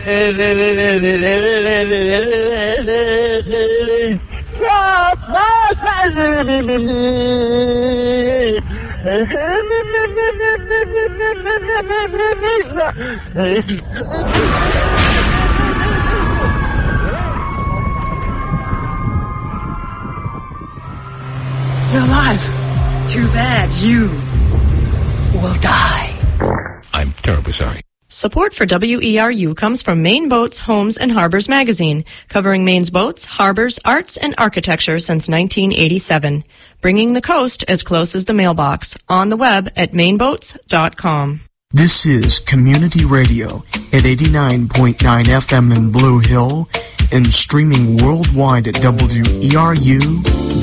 You're alive. Too bad. You will die. I'm terribly sorry. Support for WERU comes from Maine Boats, Homes, and Harbors magazine, covering Maine's boats, harbors, arts, and architecture since 1987. Bringing the coast as close as the mailbox. On the web at mainboats.com. This is Community Radio at 89.9 FM in Blue Hill and streaming worldwide at WERU.org.